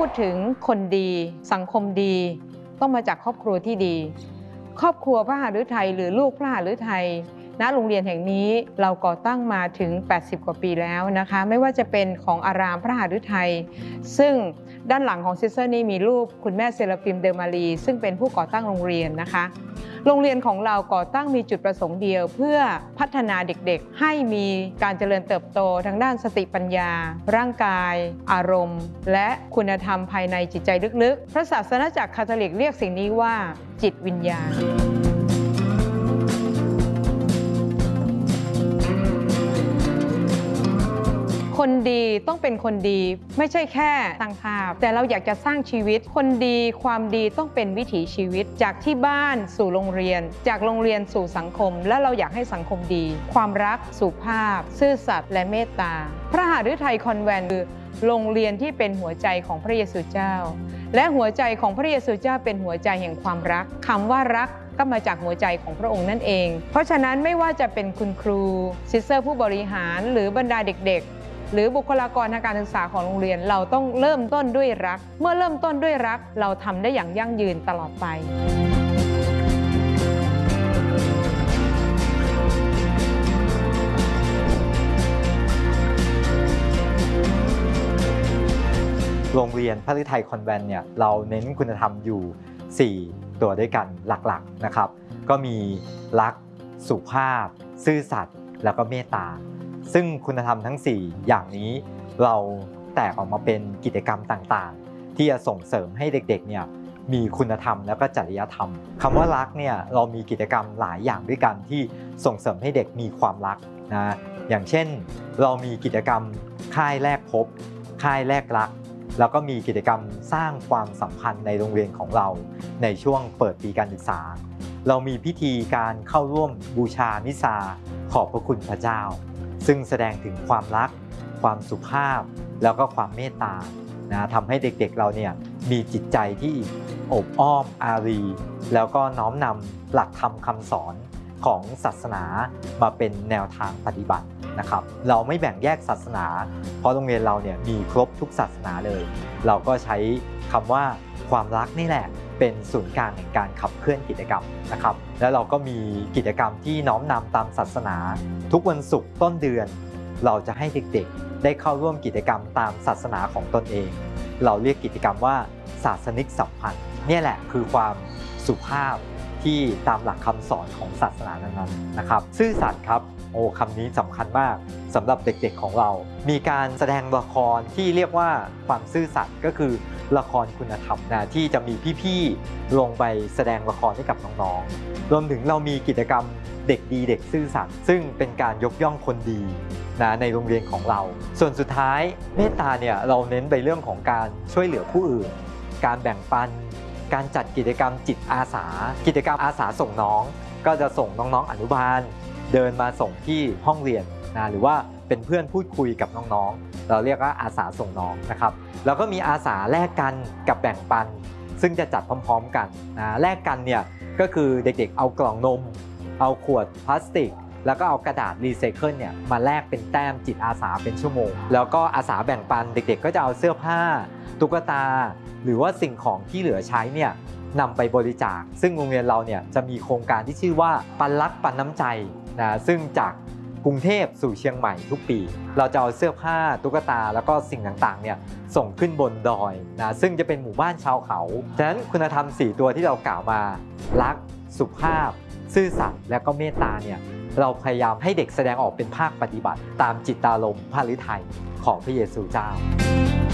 ดถึงคนดีสังคมดีต้องมาจากครอบครัวที่ดีครอบครัวพระหฤทัยหรือลูกพระหฤทัยณโรงเรียนแห่งนี้เราก่อตั้งมาถึง80 กว่าปีแล้วนะคะไม่ว่าจะเป็นของอารามพระหฤทัยซึ่งด้านหลังของซิสเตอร์นี่มีรูปคุณแม่เซราฟิมเดอมารีซึ่งเป็นผู้ก่อตั้งโรงเรียนนะคะโรงเรียนของเราก่อตั้งมีจุดประสงค์เดียวเพื่อพัฒนาเด็กๆให้มีการเจริญเติบโตทางด้านสติปัญญาร่างกายอารมณ์และคุณธรรมภายในจิตใจลึกๆพระศาสนาจักรคาทอลิกเรียกสิ่งนี้ว่าจิตวิญญาณคนดีต้องเป็นคนดีไม่ใช่แค่สร้างภาพแต่เราอยากจะสร้างชีวิตคนดีความดีต้องเป็นวิถีชีวิตจากที่บ้านสู่โรงเรียนจากโรงเรียนสู่สังคมและเราอยากให้สังคมดีความรักสุภาพซื่อสัตย์และเมตตาพระหฤทัยคอนแวนต์คือโรงเรียนที่เป็นหัวใจของพระเยซูเจ้าและหัวใจของพระเยซูเจ้าเป็นหัวใจแห่งความรักคำว่ารักก็มาจากหัวใจของพระองค์นั่นเองเพราะฉะนั้นไม่ว่าจะเป็นคุณครูซิสเตอร์ผู้บริหารหรือบรรดาเด็กๆหรือบุคลากรทางการศึกษาของโรงเรียนเราต้องเริ่มต้นด้วยรักเมื่อเริ่มต้นด้วยรักเราทำได้อย่างยั่งยืนตลอดไปโรงเรียนพระฤทัยคอนแวนต์เนี่ยเราเน้นคุณธรรมอยู่4ตัวด้วยกันหลักๆนะครับก็มีรักสุภาพซื่อสัตย์แล้วก็เมตตาซึ่งคุณธรรมทั้ง4อย่างนี้เราแตกออกมาเป็นกิจกรรมต่างๆที่จะส่งเสริมให้เด็กๆเนี่ยมีคุณธรรมแล้วก็จริยธรรมคำว่ารักเนี่ยเรามีกิจกรรมหลายอย่างด้วยกันที่ส่งเสริมให้เด็กมีความรักนะอย่างเช่นเรามีกิจกรรมค่ายแรกพบค่ายแรกรักแล้วก็มีกิจกรรมสร้างความสัมพันธ์ในโรงเรียนของเราในช่วงเปิดปีการศึกษาเรามีพิธีการเข้าร่วมบูชามิซาขอบพระคุณพระเจ้าซึ่งแสดงถึงความรักความสุภาพแล้วก็ความเมตตานะทำให้เด็กๆเราเนี่ยมีจิตใจที่อบอ้อมอารีแล้วก็น้อมนำหลักธรรมคำสอนของศาสนามาเป็นแนวทางปฏิบัตินะครับเราไม่แบ่งแยกศาสนาเพราะโรงเรียนเราเนี่ยมีครบทุกศาสนาเลยเราก็ใช้คำว่าความรักนี่แหละเป็นศูนย์กลางแห่งการขับเคลื่อนกิจกรรมนะครับแล้วเราก็มีกิจกรรมที่น้อมนำตามศาสนาทุกวันศุกร์ต้นเดือนเราจะให้เด็กๆได้เข้าร่วมกิจกรรมตามศาสนาของตนเองเราเรียกกิจกรรมว่าศาสนิกสัมพันธ์นี่แหละคือความสุภาพที่ตามหลักคำสอนของศาสนานั้นๆนะครับซื่อสัตย์ครับคำนี้สำคัญมากสำหรับเด็กๆของเรามีการแสดงละครที่เรียกว่าความซื่อสัตย์ก็คือละครคุณธรรมนะที่จะมีพี่ๆลงไปแสดงละครให้กับน้องๆรวมถึงเรามีกิจกรรมเด็กดีเด็กซื่อสัตย์ซึ่งเป็นการยกย่องคนดีนะในโรงเรียนของเราส่วนสุดท้ายเมตตาเนี่ยเราเน้นไปเรื่องของการช่วยเหลือผู้อื่นการแบ่งปันการจัดกิจกรรมจิตอาสากิจกรรมอาสาส่งน้องก็จะส่งน้องๆอนุบาลเดินมาส่งที่ห้องเรียนนะหรือว่าเป็นเพื่อนพูดคุยกับน้องๆเราเรียกว่าอาสาส่งน้องนะครับแล้วก็มีอาสาแลกกันกับแบ่งปันซึ่งจะจัดพร้อมๆกันนะแลกกันเนี่ยก็คือเด็กๆเอากล่องนมเอาขวดพลาสติกแล้วก็เอากระดาษรีไซเคิลเนี่ยมาแลกเป็นแต้มจิตอาสาเป็นชั่วโมงแล้วก็อาสาแบ่งปันเด็กๆก็จะเอาเสื้อผ้าตุ๊กตาหรือว่าสิ่งของที่เหลือใช้เนี่ยนำไปบริจาคซึ่งโรงเรียนเราเนี่ยจะมีโครงการที่ชื่อว่าปันรักปันน้ำใจนะซึ่งจากกรุงเทพสู่เชียงใหม่ทุกปีเราจะเอาเสื้อผ้าตุ๊กตาแล้วก็สิ่งต่างๆเนี่ยส่งขึ้นบนดอยนะซึ่งจะเป็นหมู่บ้านชาวเขาฉะนั้นคุณธรรม4ตัวที่เรากล่าวมารักสุภาพซื่อสัตย์และก็เมตตาเนี่ยเราพยายามให้เด็กแสดงออกเป็นภาคปฏิบัติตามจิตตารมณ์พระฤทัยของพระเยซูเจ้า